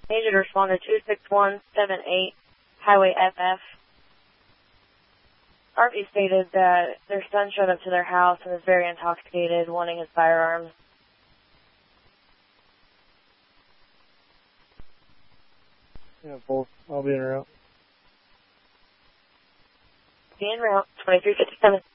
Agent responder 26178, Highway FF. RV stated that their son showed up to their house and was very intoxicated, wanting his firearms. Yeah, both. I'll be en route. Be en route, 2357.